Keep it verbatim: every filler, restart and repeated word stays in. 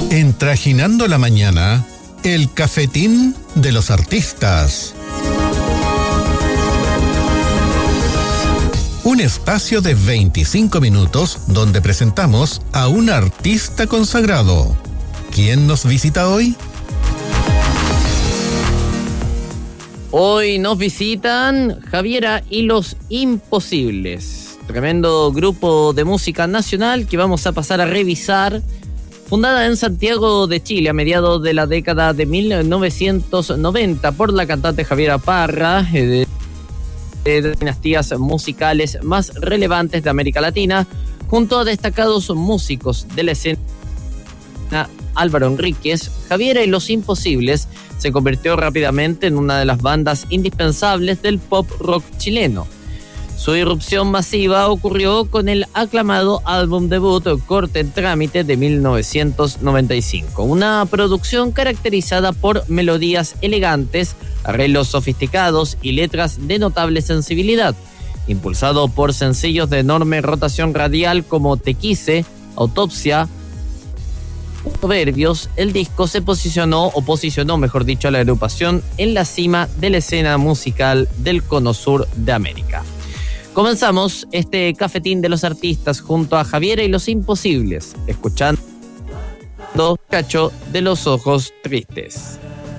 En Trajinando la Mañana, el cafetín de los artistas. Un espacio de veinticinco minutos donde presentamos a un artista consagrado. ¿Quién nos visita hoy? Hoy nos visitan Javiera y los Imposibles, tremendo grupo de música nacional que vamos a pasar a revisar. Fundada en Santiago de Chile a mediados de la década de mil novecientos noventa por la cantante Javiera Parra, eh, de, de dinastías musicales más relevantes de América Latina, junto a destacados músicos de la escena Álvaro Enríquez, Javiera y los Imposibles se convirtió rápidamente en una de las bandas indispensables del pop rock chileno. Su irrupción masiva ocurrió con el aclamado álbum debut Corte en Trámite de mil novecientos noventa y cinco, una producción caracterizada por melodías elegantes, arreglos sofisticados y letras de notable sensibilidad. Impulsado por sencillos de enorme rotación radial como Te Quise, Autopsia, Proverbios, el disco se posicionó, o posicionó mejor dicho, a la agrupación en la cima de la escena musical del Cono Sur de América. Comenzamos este cafetín de los artistas junto a Javiera y los Imposibles, escuchando Cacho de los Ojos Tristes.